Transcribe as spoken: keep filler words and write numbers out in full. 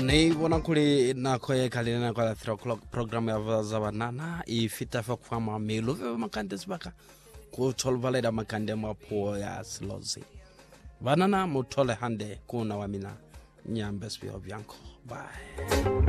Nei bona kuli na khoe kalina kwa three o'clock program ya za banana ifita fa kwa mamelo ve makande sibaka ku tholvaleda makande mapo ya Slozi banana muthole hande kuna wa mina nyambe sibyo byanko bye.